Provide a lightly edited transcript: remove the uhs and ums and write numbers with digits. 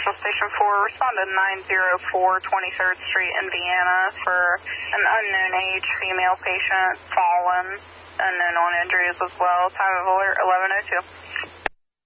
Commercial Station 4, respond to 904 23rd Street, Indiana, for an unknown age female patient, fallen, unknown on injuries as well. Time of alert 11:02.